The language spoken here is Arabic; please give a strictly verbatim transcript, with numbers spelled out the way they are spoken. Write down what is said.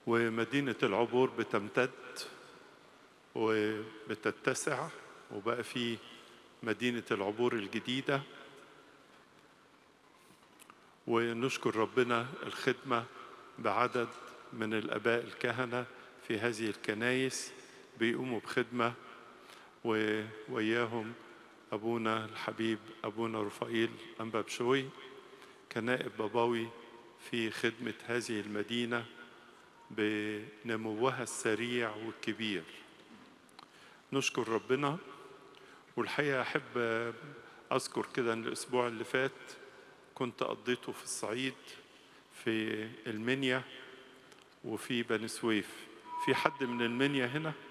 ومدينة العبور بتمتد وبتتسع، وبقى في مدينة العبور الجديدة. ونشكر ربنا الخدمة بعدد من الآباء الكهنة في هذه الكنايس بيقوموا بخدمة، ووياهم أبونا الحبيب أبونا رفائيل أنبا بشوي كنائب بابوي في خدمة هذه المدينة بنموها السريع والكبير. نشكر ربنا. والحقيقة أحب أذكر كده أن الأسبوع اللي فات كنت قضيته في الصعيد، في المنيا وفي بني سويف. في حد من المنيا هنا؟